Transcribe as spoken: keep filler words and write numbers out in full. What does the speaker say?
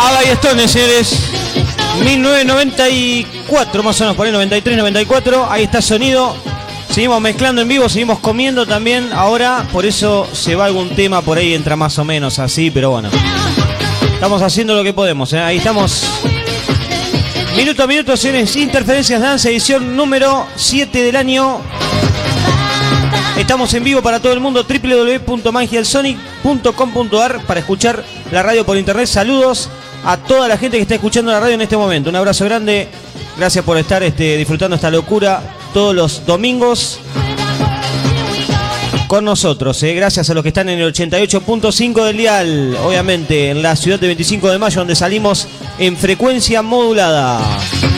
Ahí están, señores. mil novecientos noventa y cuatro, más o menos, por ahí, noventa y tres, noventa y cuatro. Ahí está sonido. Seguimos mezclando en vivo, seguimos comiendo también. Ahora, por eso se va algún tema por ahí, entra más o menos así, pero bueno. Estamos haciendo lo que podemos, ¿eh? Ahí estamos. Minuto a minuto, señores. Interferencias Dance, edición número siete del año. Estamos en vivo para todo el mundo, doble u doble u doble u punto magialsonic punto com punto a r, para escuchar la radio por internet. Saludos a toda la gente que está escuchando la radio en este momento. Un abrazo grande. Gracias por estar este, disfrutando esta locura todos los domingos con nosotros. Eh. Gracias a los que están en el ochenta y ocho punto cinco del dial. Obviamente en la ciudad de veinticinco de mayo, donde salimos en frecuencia modulada.